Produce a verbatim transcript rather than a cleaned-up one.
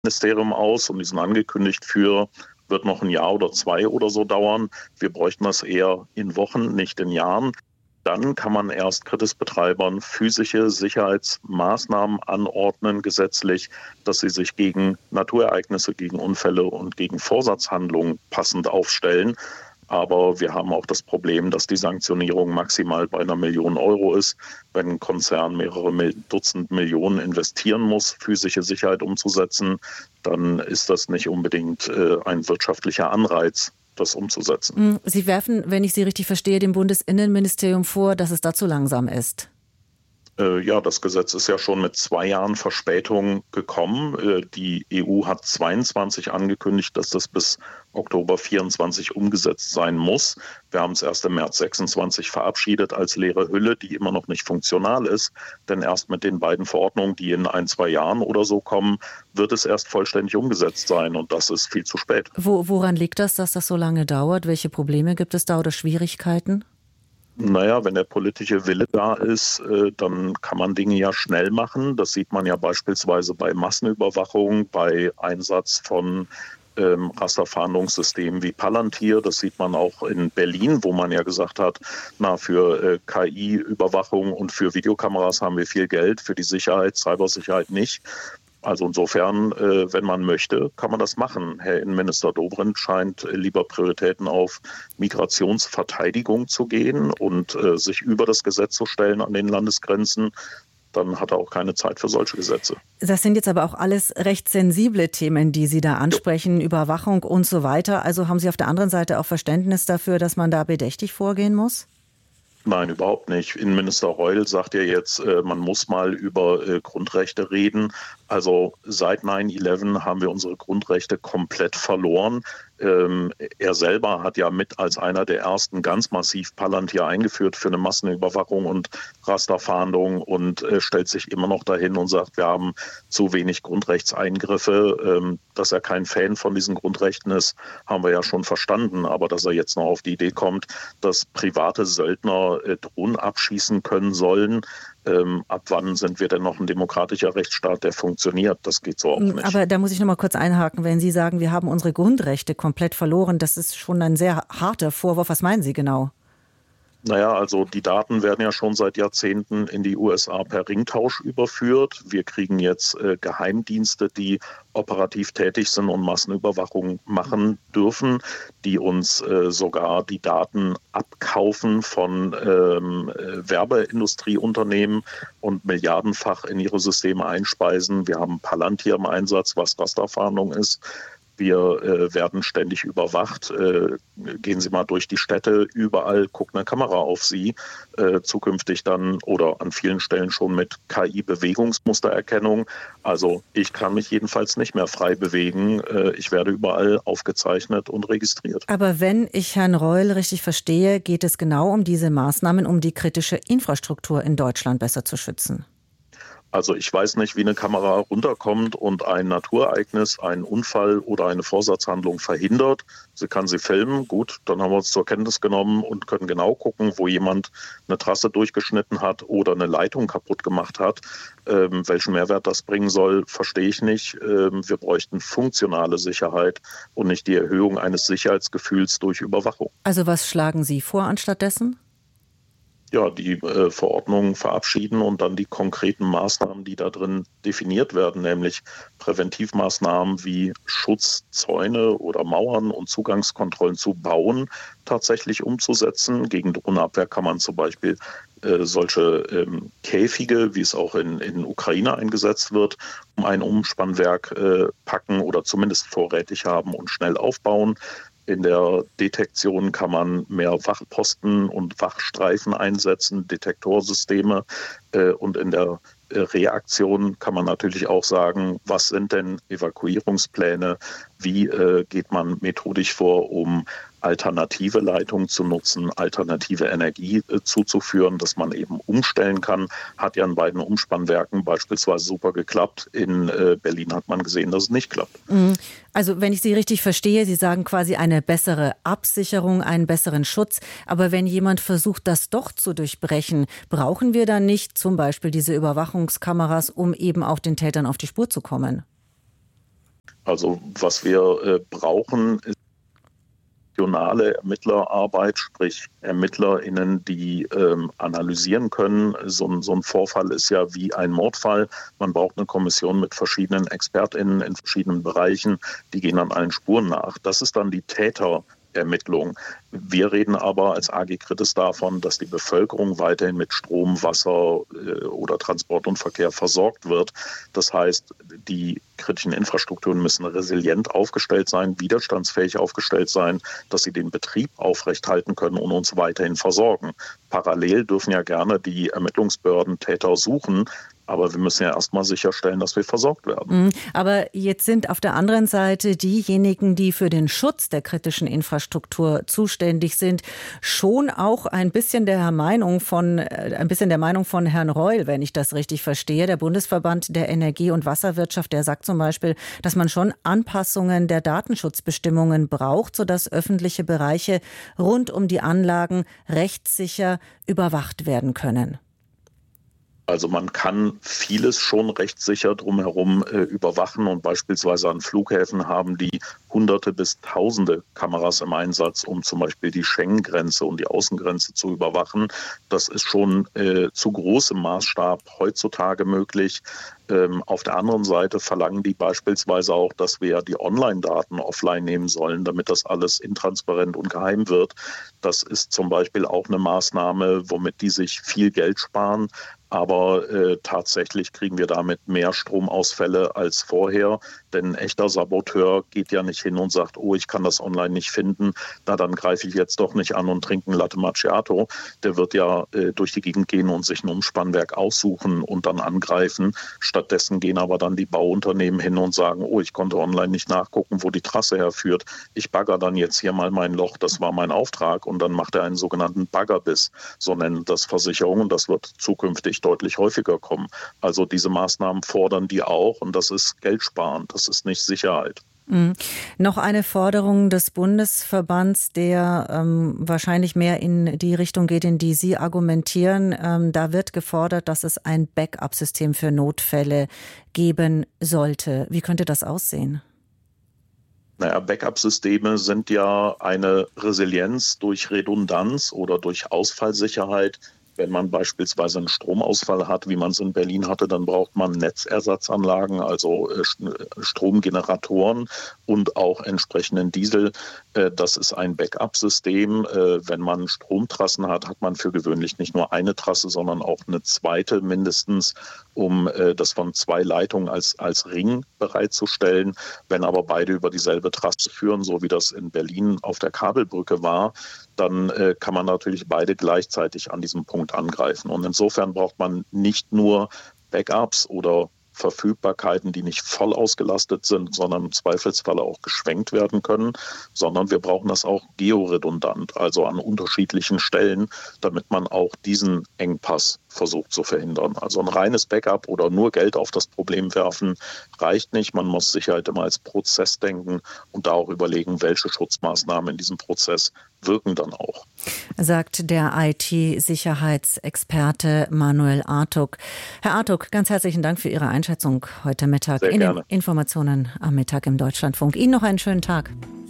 Ministerium aus und die sind angekündigt für, wird noch ein Jahr oder zwei oder so dauern. Wir bräuchten das eher in Wochen, nicht in Jahren. Dann kann man erst Kritisbetreibern physische Sicherheitsmaßnahmen anordnen, gesetzlich, dass sie sich gegen Naturereignisse, gegen Unfälle und gegen Vorsatzhandlungen passend aufstellen. Aber wir haben auch das Problem, dass die Sanktionierung maximal bei einer Million Euro ist. Wenn ein Konzern mehrere Dutzend Millionen investieren muss, physische Sicherheit umzusetzen, dann ist das nicht unbedingt äh, ein wirtschaftlicher Anreiz, das umzusetzen. Sie werfen, wenn ich Sie richtig verstehe, dem Bundesinnenministerium vor, dass es da zu langsam ist. Äh, ja, das Gesetz ist ja schon mit zwei Jahren Verspätung gekommen. Äh, die E U hat zweiundzwanzig angekündigt, dass das bis Oktober vierundzwanzig umgesetzt sein muss. Wir haben es erst im März sechsundzwanzig verabschiedet als leere Hülle, die immer noch nicht funktional ist. Denn erst mit den beiden Verordnungen, die in ein, zwei Jahren oder so kommen, wird es erst vollständig umgesetzt sein. Und das ist viel zu spät. Wo, woran liegt das, dass das so lange dauert? Welche Probleme gibt es da oder Schwierigkeiten? Naja, wenn der politische Wille da ist, dann kann man Dinge ja schnell machen. Das sieht man ja beispielsweise bei Massenüberwachung, bei Einsatz von ähm, Rasterfahndungssystemen wie Palantir. Das sieht man auch in Berlin, wo man ja gesagt hat, na, für äh, K I-Überwachung und für Videokameras haben wir viel Geld, für die Sicherheit, Cybersicherheit nicht. Also insofern, äh, wenn man möchte, kann man das machen. Herr Innenminister Dobrindt scheint äh, lieber Prioritäten auf Migrationsverteidigung zu gehen und äh, sich über das Gesetz zu stellen an den Landesgrenzen. Dann hat er auch keine Zeit für solche Gesetze. Das sind jetzt aber auch alles recht sensible Themen, die Sie da ansprechen, ja. Überwachung und so weiter. Also haben Sie auf der anderen Seite auch Verständnis dafür, dass man da bedächtig vorgehen muss? Nein, überhaupt nicht. Innenminister Reul sagt ja jetzt, man muss mal über Grundrechte reden. Also seit neun elf haben wir unsere Grundrechte komplett verloren. Ähm, er selber hat ja mit als einer der ersten ganz massiv Palantir eingeführt für eine Massenüberwachung und Rasterfahndung und äh, stellt sich immer noch dahin und sagt, wir haben zu wenig Grundrechtseingriffe. Ähm, dass er kein Fan von diesen Grundrechten ist, haben wir ja schon verstanden. Aber dass er jetzt noch auf die Idee kommt, dass private Söldner äh, Drohnen abschießen können sollen, Ähm, ab wann sind wir denn noch ein demokratischer Rechtsstaat, der funktioniert? Das geht so auch nicht. Aber da muss ich noch mal kurz einhaken. Wenn Sie sagen, wir haben unsere Grundrechte komplett verloren, das ist schon ein sehr harter Vorwurf. Was meinen Sie genau? Naja, also die Daten werden ja schon seit Jahrzehnten in die U S A per Ringtausch überführt. Wir kriegen jetzt äh, Geheimdienste, die operativ tätig sind und Massenüberwachung machen dürfen, die uns äh, sogar die Daten abkaufen von ähm, Werbeindustrieunternehmen und milliardenfach in ihre Systeme einspeisen. Wir haben Palantir im Einsatz, was Rasterfahndung ist. Wir äh, werden ständig überwacht. Äh, gehen Sie mal durch die Städte, überall guckt eine Kamera auf Sie. Äh, zukünftig dann oder an vielen Stellen schon mit K I-Bewegungsmustererkennung. Also ich kann mich jedenfalls nicht mehr frei bewegen. Äh, ich werde überall aufgezeichnet und registriert. Aber wenn ich Herrn Reul richtig verstehe, geht es genau um diese Maßnahmen, um die kritische Infrastruktur in Deutschland besser zu schützen. Also ich weiß nicht, wie eine Kamera runterkommt und ein Naturereignis, einen Unfall oder eine Vorsatzhandlung verhindert. Sie kann sie filmen, gut, dann haben wir uns zur Kenntnis genommen und können genau gucken, wo jemand eine Trasse durchgeschnitten hat oder eine Leitung kaputt gemacht hat. Ähm, welchen Mehrwert das bringen soll, verstehe ich nicht. Ähm, wir bräuchten funktionale Sicherheit und nicht die Erhöhung eines Sicherheitsgefühls durch Überwachung. Also was schlagen Sie vor anstattdessen? Ja, die äh, Verordnungen verabschieden und dann die konkreten Maßnahmen, die da drin definiert werden, nämlich Präventivmaßnahmen wie Schutzzäune oder Mauern und Zugangskontrollen zu bauen, tatsächlich umzusetzen. Gegen Drohnenabwehr kann man zum Beispiel äh, solche ähm, Käfige, wie es auch in, in Ukraine eingesetzt wird, um ein Umspannwerk äh, packen oder zumindest vorrätig haben und schnell aufbauen. In der Detektion kann man mehr Wachposten und Wachstreifen einsetzen, Detektorsysteme. Äh, und in der äh, Reaktion kann man natürlich auch sagen, was sind denn Evakuierungspläne, wie äh, geht man methodisch vor, um alternative Leitungen zu nutzen, alternative Energie äh, zuzuführen, dass man eben umstellen kann. Hat ja in beiden Umspannwerken beispielsweise super geklappt. In äh, Berlin hat man gesehen, dass es nicht klappt. Also wenn ich Sie richtig verstehe, Sie sagen quasi eine bessere Absicherung, einen besseren Schutz. Aber wenn jemand versucht, das doch zu durchbrechen, brauchen wir dann nicht zum Beispiel diese Überwachungskameras, um eben auch den Tätern auf die Spur zu kommen? Also was wir äh, brauchen, ist regionale Ermittlerarbeit, sprich ErmittlerInnen, die ähm, analysieren können. So ein, so ein Vorfall ist ja wie ein Mordfall. Man braucht eine Kommission mit verschiedenen ExpertInnen in verschiedenen Bereichen, die gehen an allen Spuren nach. Das ist dann die Täterermittlung. Wir reden aber als A G Kritis davon, dass die Bevölkerung weiterhin mit Strom, Wasser äh, oder Transport und Verkehr versorgt wird. Das heißt, die kritischen Infrastrukturen müssen resilient aufgestellt sein, widerstandsfähig aufgestellt sein, dass sie den Betrieb aufrechthalten können und uns weiterhin versorgen. Parallel dürfen ja gerne die Ermittlungsbehörden Täter suchen, aber wir müssen ja erstmal sicherstellen, dass wir versorgt werden. Aber jetzt sind auf der anderen Seite diejenigen, die für den Schutz der kritischen Infrastruktur zuständig sind, schon auch ein bisschen der Meinung von, ein bisschen der Meinung von Herrn Reul, wenn ich das richtig verstehe. Der Bundesverband der Energie- und Wasserwirtschaft, der sagt zum Beispiel, dass man schon Anpassungen der Datenschutzbestimmungen braucht, sodass öffentliche Bereiche rund um die Anlagen rechtssicher überwacht werden können. Also man kann vieles schon rechtssicher drumherum äh, überwachen und beispielsweise an Flughäfen haben die Hunderte bis Tausende Kameras im Einsatz, um zum Beispiel die Schengen-Grenze und die Außengrenze zu überwachen. Das ist schon äh, zu großem Maßstab heutzutage möglich. Ähm, auf der anderen Seite verlangen die beispielsweise auch, dass wir ja die Online-Daten offline nehmen sollen, damit das alles intransparent und geheim wird. Das ist zum Beispiel auch eine Maßnahme, womit die sich viel Geld sparen. Aber äh, tatsächlich kriegen wir damit mehr Stromausfälle als vorher. Denn ein echter Saboteur geht ja nicht hin und sagt, oh, ich kann das online nicht finden, na dann greife ich jetzt doch nicht an und trinke ein Latte Macchiato. Der wird ja äh, durch die Gegend gehen und sich ein Umspannwerk aussuchen und dann angreifen. Stattdessen gehen aber dann die Bauunternehmen hin und sagen, oh, ich konnte online nicht nachgucken, wo die Trasse herführt. Ich bagger dann jetzt hier mal mein Loch, das war mein Auftrag. Und dann macht er einen sogenannten Baggerbiss. So nennen das Versicherungen. Das wird zukünftig deutlich häufiger kommen. Also diese Maßnahmen fordern die auch und das ist geldsparend, das ist nicht Sicherheit. Mhm. Noch eine Forderung des Bundesverbands, der ähm, wahrscheinlich mehr in die Richtung geht, in die Sie argumentieren. Ähm, da wird gefordert, dass es ein Backup-System für Notfälle geben sollte. Wie könnte das aussehen? Naja, Backup-Systeme sind ja eine Resilienz durch Redundanz oder durch Ausfallsicherheit. Wenn man beispielsweise einen Stromausfall hat, wie man es in Berlin hatte, dann braucht man Netzersatzanlagen, also Stromgeneratoren und auch entsprechenden Diesel. Das ist ein Backup-System. Wenn man Stromtrassen hat, hat man für gewöhnlich nicht nur eine Trasse, sondern auch eine zweite mindestens, um das von zwei Leitungen als, als Ring bereitzustellen. Wenn aber beide über dieselbe Trasse führen, so wie das in Berlin auf der Kabelbrücke war, dann äh, kann man natürlich beide gleichzeitig an diesem Punkt angreifen. Und insofern braucht man nicht nur Backups oder Verfügbarkeiten, die nicht voll ausgelastet sind, sondern im Zweifelsfall auch geschwenkt werden können, sondern wir brauchen das auch georedundant, also an unterschiedlichen Stellen, damit man auch diesen Engpass versucht zu verhindern. Also ein reines Backup oder nur Geld auf das Problem werfen reicht nicht. Man muss Sicherheit immer als Prozess denken und da auch überlegen, welche Schutzmaßnahmen in diesem Prozess wirken dann auch. Sagt der I T-Sicherheitsexperte Manuel Artuk. Herr Artuk, ganz herzlichen Dank für Ihre Einschätzung heute Mittag. Sehr in gerne. den Informationen am Mittag im Deutschlandfunk. Ihnen noch einen schönen Tag.